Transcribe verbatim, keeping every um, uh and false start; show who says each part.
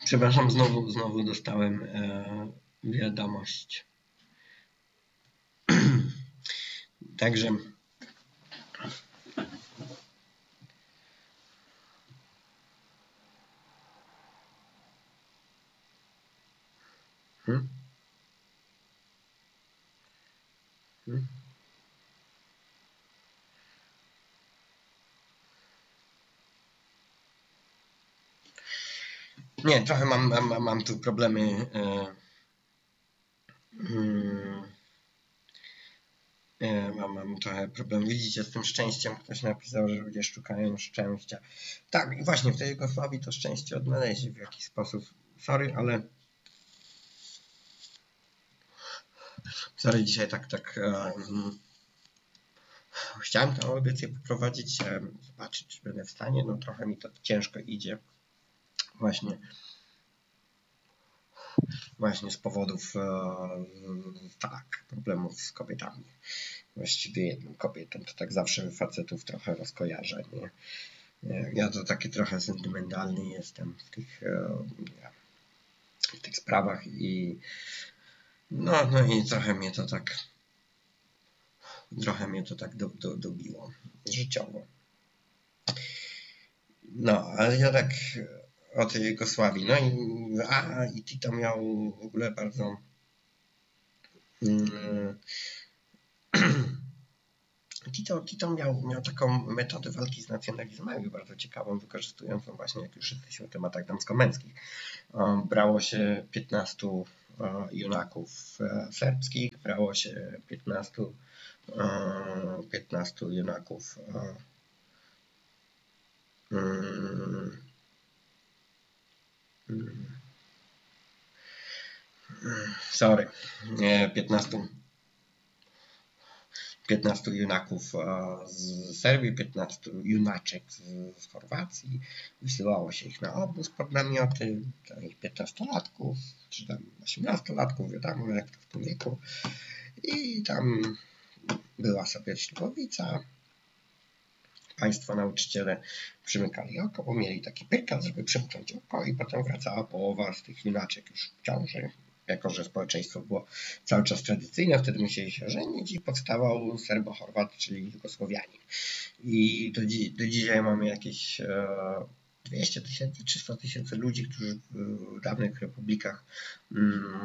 Speaker 1: Przepraszam, znowu, znowu dostałem e, wiadomość. Także hmm? Hmm? Nie, trochę mam, mam, mam tu problemy. E, hmm, e, mam, mam trochę problem. Widzicie, z tym szczęściem ktoś napisał, że ludzie szukają szczęścia. Tak, i właśnie w tej Jugosławii to szczęście odnaleźli w jakiś sposób. Sorry, ale sorry, dzisiaj tak, tak um, chciałem tę audycję poprowadzić, um, zobaczyć, czy będę w stanie. No trochę mi to ciężko idzie. Właśnie. Właśnie z powodów e, tak, problemów z kobietami. Właściwie jedną kobietą, to tak zawsze facetów trochę rozkojarzę, nie? Ja to taki trochę sentymentalny jestem w tych, e, w tych sprawach i no, no i trochę mnie to tak trochę mnie to tak do, do, dobiło życiowo. No, ale ja tak o tej Jugosławii. No i a, i Tito miał w ogóle bardzo mm, Tito, Tito miał, miał taką metodę walki z nacjonalizmami bardzo ciekawą, wykorzystującą właśnie, jak już jesteśmy w tematach damsko-męskich. Brało się piętnastu junaków serbskich, brało się piętnastu, piętnastu junaków sorry, piętnastu piętnastu junaków z Serbii, piętnastu junaczek z Chorwacji. Wysyłało się ich na obóz pod namioty, takich piętnastolatków, czy tam osiemnastolatków, wiadomo, jak to w tym wieku. I tam była sobie ślubowica. Państwo nauczyciele przymykali oko, bo mieli taki pyrkaz, żeby przymknąć oko i potem wracała połowa z tych junaczek już w ciąży. Jako że społeczeństwo było cały czas tradycyjne, wtedy musieli się żenić i powstawał Serbo-Chorwat, czyli Jugosłowianin. I do, dzi do dzisiaj mamy jakieś e, dwieście tysięcy, trzysta tysięcy ludzi, którzy w dawnych republikach mm,